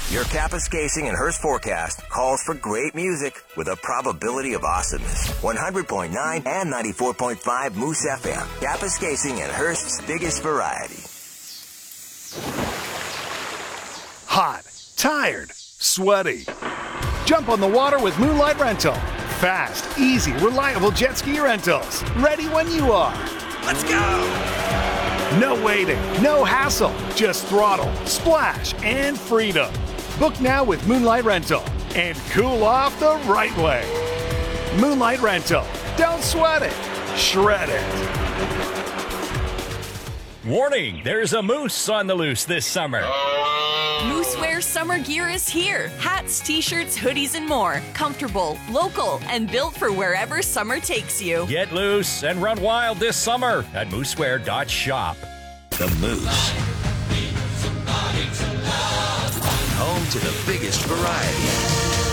Your Kapuskasing and Hearst forecast calls for great music with a probability of awesomeness. 100.9 and 94.5 Moose FM. Kapuskasing and Hearst's biggest variety. Hot, tired, sweaty. Jump on the water with Moonlight Rental. Fast, easy, reliable jet ski rentals. Ready when you are. Let's go! No waiting, no hassle. Just throttle, splash, and freedom. Book now with Moonlight Rental and cool off the right way. Moonlight Rental. Don't sweat it. Shred it. Warning, there's a moose on the loose this summer. Moosewear summer gear is here. Hats, t-shirts, hoodies, and more. Comfortable, local, and built for wherever summer takes you. Get loose and run wild this summer at moosewear.shop. The Moose. Home to the biggest variety.